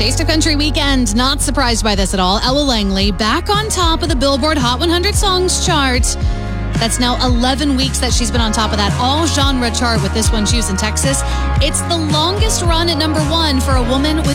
Taste of Country weekend. Not surprised by this at all. Ella Langley back on top of the Billboard Hot 100 Songs chart. That's now 11 weeks that she's been on top of that all-genre chart with this one, Houston, Texas. It's the longest run at number one for a woman with